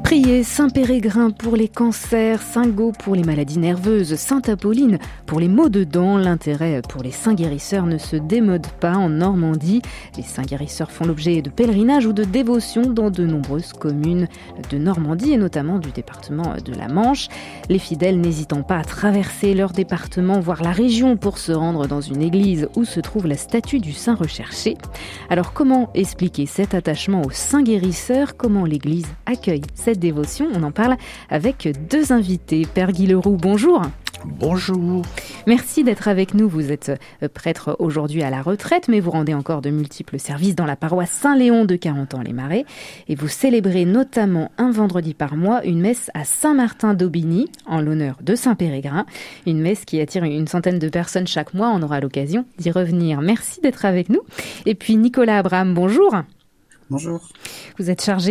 Priez Saint-Pérégrin pour les cancers, Saint-Gau pour les maladies nerveuses, Sainte-Apolline pour les maux de dents. L'intérêt pour les saints guérisseurs ne se démode pas en Normandie. Les saints guérisseurs font l'objet de pèlerinages ou de dévotions dans de nombreuses communes de Normandie et notamment du département de la Manche. Les fidèles n'hésitant pas à traverser leur département, voire la région pour se rendre dans une église où se trouve la statue du saint recherché. Alors comment expliquer cet attachement aux saints guérisseurs ? Comment l'église accueille cette dévotion? On en parle avec deux invités. Père Guy Leroux, bonjour. Bonjour. Merci d'être avec nous. Vous êtes prêtre aujourd'hui à la retraite, mais vous rendez encore de multiples services dans la paroisse Saint-Léon de Carentan-les-Marais. Et vous célébrez notamment un vendredi par mois une messe à Saint-Martin d'Aubigny en l'honneur de Saint-Pérégrin. Une messe qui attire une centaine de personnes chaque mois. On aura l'occasion d'y revenir. Merci d'être avec nous. Et puis Nicolas Abraham, bonjour. Bonjour. Vous êtes chargé